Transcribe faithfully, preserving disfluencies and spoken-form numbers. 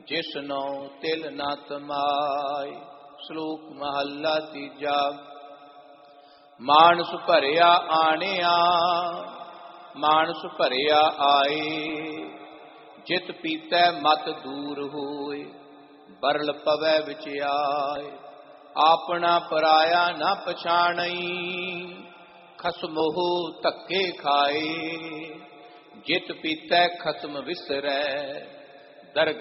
ਜਿਸਨੋ ਤਿਲ ਨਾ ਤਮਾਏ। ਸ਼ਲੋਕ ਮਹੱਲਾ ਤੀਜਾ। ਮਾਨਸ ਭਰਿਆ ਆਣਿਆ ਮਾਨਸ ਭਰਿਆ ਆਏ। ਜਿਤ ਪੀਤੈ ਮਤ ਦੂਰ ਹੋਏ ਬਰਲ ਪਵੈ ਵਿੱਚ ਆਏ। ਆਪਣਾ ਪਰਾਇਆ ਨਾ ਪਛਾਣਈ ਖਸਮੋਹ ਧੱਕੇ ਖਾਏ। ਜਿਤ ਪੀਤੈ ਖਸਮ ਵਿਸਰੈ ਦਰਗਹ